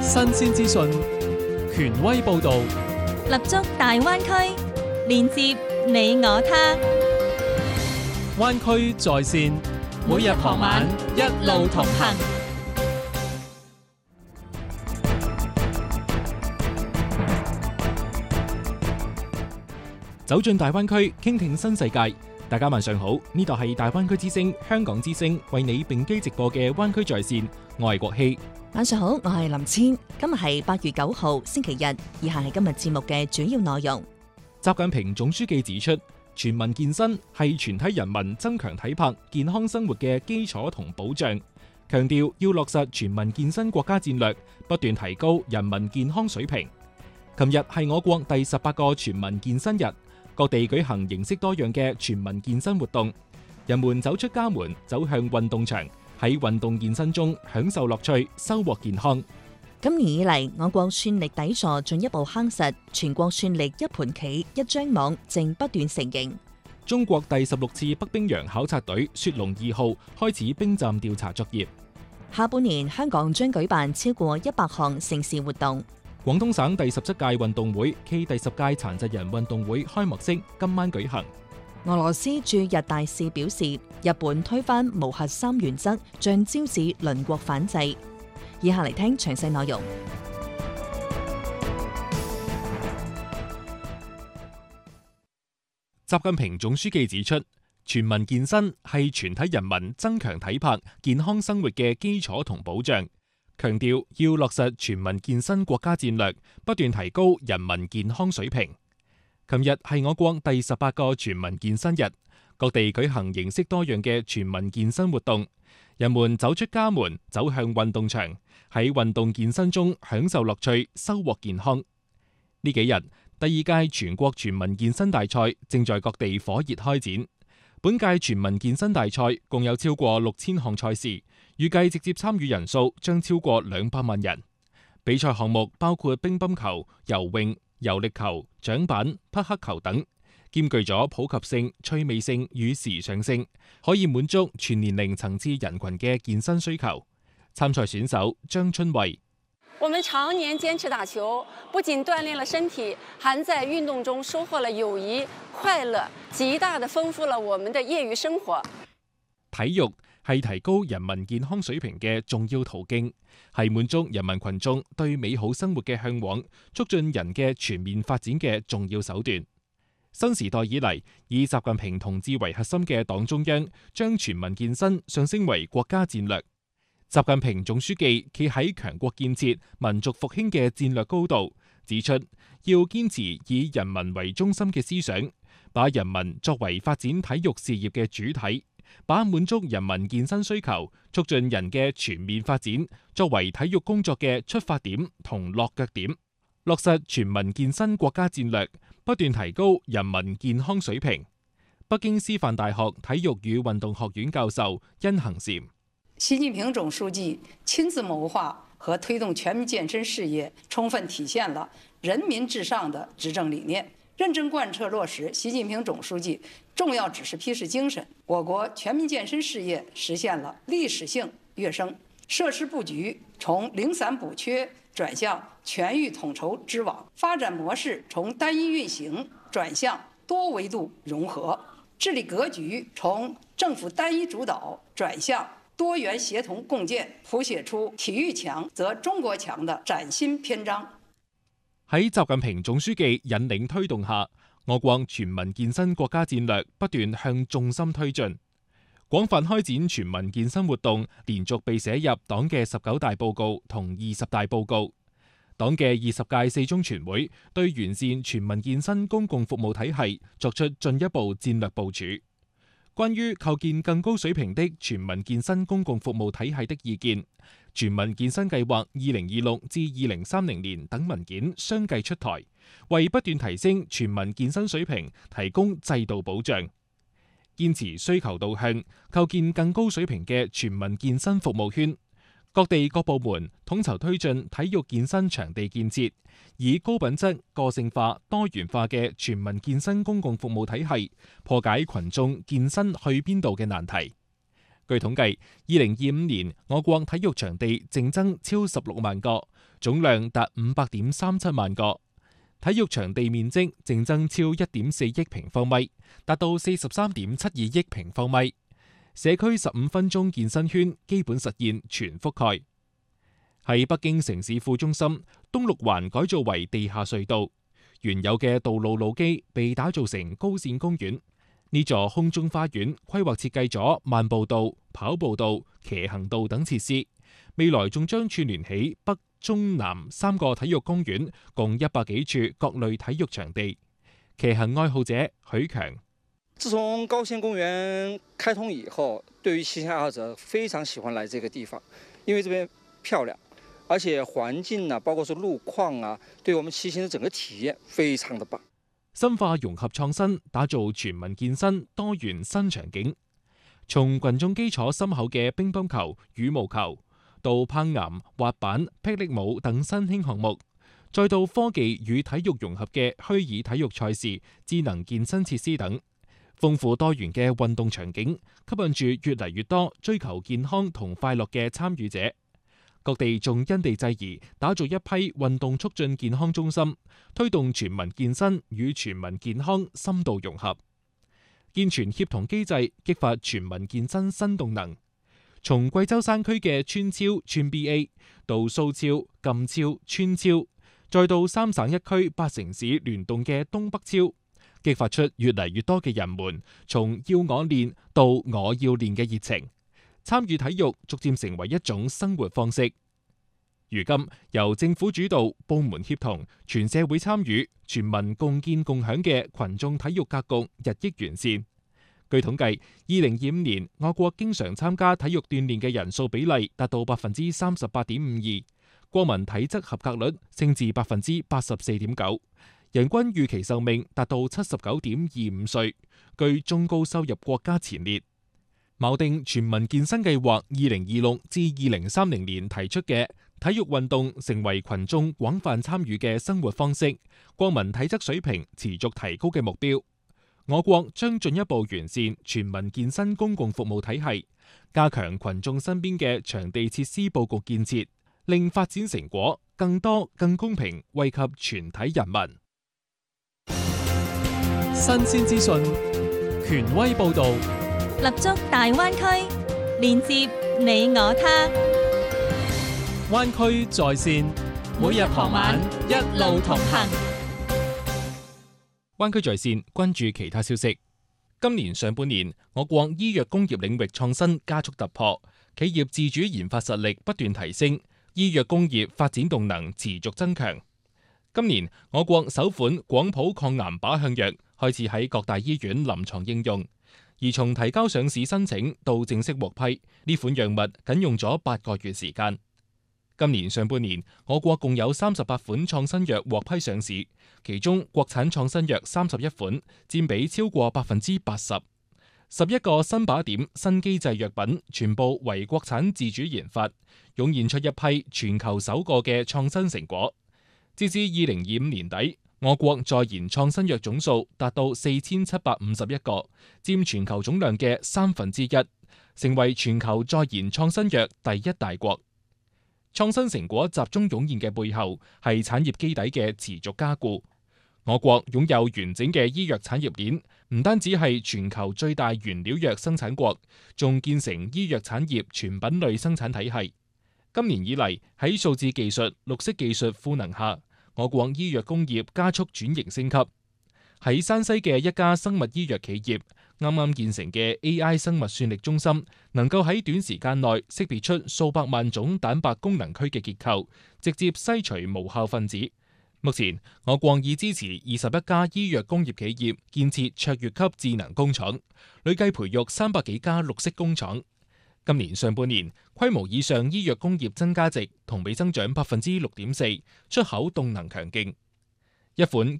新鮮資訊，權威報導， 立足大灣區，連接你我他。 灣區在線，每日傍晚一路同行。走進大灣區，傾聽新世界。大家晚上好，呢度係大灣區之聲香港之聲為你並機直播嘅灣區在線，我係國希。 晚上好，我係林千。今日係8月9號星期日，以下係今日節目嘅主要內容。 習近平總書記指出，全民健身係全體人民增強體魄、健康生活嘅基礎同保障，強調要落實全民健身國家戰略，不斷提高人民健康水平。琴日係我國第18個全民健身日。各地舉行形式多樣嘅全民健身活動，人們走出家門，走向運動場，喺運動健身中享受樂趣，收穫健康。 今年以嚟，我國算力砥礴進一步夯實，全國算力一盤棋、一張網正不斷成形。 中國第16次北冰洋考察隊雪龍2號開始冰站調查作業。 下半年，香港將舉辦超過100項盛事活動。 廣東省第17屆運動會暨第10屆殘疾人運動會開幕式今晚舉行。 俄羅斯駐日大使表示，日本推翻無核3原則，將招致鄰國反制。以下嚟聽詳細內容。 習近平總書記指出，全民健身係全體人民增強體魄、健康生活嘅基礎同保障。強調要落實全民健身國家戰略，不斷提高人民健康水平。琴日係我國第18個全民健身日，各地舉行形式多樣嘅全民健身活動，人們走出家門，走向運動場，喺運動健身中享受樂趣，收穫健康。呢幾日，第2屆全國全民健身大賽正在各地火熱開展。本屆全民健身大賽共有超過6000項賽事，預計直接參與人數將超過200萬人。比賽項目包括乒乓球、游泳、柔力球、槳板、匹克球等，兼具咗普及性、趣味性與時尚性，可以滿足全年齡層次人群嘅健身需求。參賽選手張春慧： 我們常年堅持打球，不僅鍛鍊了身體，還在運動中收穫了友誼、快樂，極大地豐富了我們的業餘生活。 體育係提高人民健康水平嘅重要途徑，係滿足人民群眾對美好生活嘅向往，促進人嘅全面發展嘅重要手段。新時代以嚟，以習近平同志為核心嘅黨中央將全民健身上升為國家戰略。習近平總書記企喺強國建設、民族復興嘅戰略高度，指出要堅持以人民為中心嘅思想，把人民作為發展體育事業嘅主體，把滿足人民健身需求、促進人嘅全面發展作為體育工作嘅出發點同落腳點，落實全民健身國家戰略，不斷提高人民健康水平。北京師範大學體育與運動學院教授殷恒禪： 習近平總書記親自謀劃和推動全民健身事業，充分體現了人民至上的執政理念，認真貫徹落實習近平總書記重要指示批示精神，我國全民健身事業實現了歷史性躍升，設施布局從零散補缺轉向全域統籌織網，發展模式從單一運行轉向多維度融合，治理格局從政府單一主導轉向多元協同共建，譜寫出體育強則中國強的嶄新篇章。 喺習近平總書記引領推動下，我國全民健身國家戰略不斷向重心推進，廣泛開展全民健身活動，連續被寫入黨嘅19大報告同20大報告。黨嘅20屆4中全會對完善全民健身公共服務體系作出進一步戰略部署。關於構建更高水平的全民健身公共服務體系的意見，全民健身計劃2026至2030年等文件相繼出台，為不斷提升全民健身水平提供制度保障。堅持需求導向，構建更高水平嘅全民健身服務圈。各地各部門統籌推進體育健身場地建設，以高品質、個性化、多元化嘅全民健身公共服務體系，破解群眾健身去邊度嘅難題。據統計，2025年我國體育場地淨增超16萬個， 總量達500.37萬個。體育場地面積淨增超1.4億平方米，達到43.72億平方米。社區15分鐘健身圈基本實現全覆蓋。喺北京城市副中心，東六環改造為地下隧道，原有嘅道路路基被打造成高線公園。呢座空中花園規劃設計咗漫步道、跑步道、騎行道等設施，未來仲將串聯起北、中、南3個體育公園，共100幾處各類體育場地。騎行愛好者許強： 自從高線公園開通以後，對於騎行愛好者非常喜歡來這個地方，因為這邊漂亮，而且環境啊，包括說路況啊，對我們騎行的整個體驗非常的棒。 深化融合創新，打造全民健身多元新場景。從群眾基礎深厚嘅乒乓球、羽毛球，到攀岩、滑板、霹靂舞等新興項目，再到科技與體育融合嘅虛擬體育賽事、智能健身設施等，豐富多元嘅運動場景，吸引住越嚟越多追求健康同快樂嘅參與者。各地仲因地制宜，打造一批運動促進健康中心，推動全民健身與全民健康深度融合，健全協同機制，激發全民健身新動能。從貴州山區嘅村超村 BA 到蘇超、贛超、村超，再到3省1區8城市聯動嘅東北超，激發出越嚟越多嘅人們從要我練到我要練嘅熱情。參與體育逐漸成為一種生活方式。如今由政府主導、部門協同、全社會參與、全民共建共享嘅群眾體育格局日益完善。據統計，2025年我國經常參加體育鍛煉嘅人數比例達到38.52%，國民體質合格率升至84.9%，人均預期壽命達到79.25歲，居中高收入國家前列。錨定全民健身計劃2026至2030年提出嘅體育運動成為群眾廣泛參與嘅生活方式，國民體質水平持續提高嘅目標。我國將進一步完善全民健身公共服務體系，加強群眾身邊嘅場地設施佈局建設，令發展成果更多、更公平，惠及全體人民。 新鮮資訊，權威報導。 立足大灣區，連接你我他。 灣區在線，每日傍晚一路同行。 灣區在線，關注其他消息。今年上半年，我國醫藥工業領域創新加速突破，企業自主研發實力不斷提升，醫藥工業發展動能持續增強。今年，我國首款廣譜抗癌靶向藥開始喺各大醫院臨床應用。而從提交上市申請到正式獲批，呢款藥物僅用咗8個月時間。今年上半年，我國共有38款創新藥獲批上市，其中國產創新藥31款，佔比超過80%。11個新靶點、新機製藥品全部為國產自主研發，湧現出一批全球首個嘅創新成果。截至2025年底，我國在研創新藥總數達到4751個，佔全球總量嘅1/3，成為全球在研創新藥第一大國。創新成果集中湧現嘅背後，係產業基底嘅持續加固。我國擁有完整嘅醫藥產業鏈，唔單止係全球最大原料藥生產國，仲建成醫藥產業全品類生產體系。今年以嚟，喺數字技術、綠色技術賦能下，我國醫藥工業加速轉型升級。喺山西嘅一家生物醫藥企業，啱啱建成嘅 AI 生物算力中心，能夠喺短時間內識別出數百萬種蛋白功能區嘅結構，直接篩除無效分子。目前，我國已支持21家醫藥工業企業建設卓越級智能工廠，累計培育300幾家綠色工廠。今年上半年，規模以上醫藥工業增加值同比增長6.4%，出口動能強勁。一款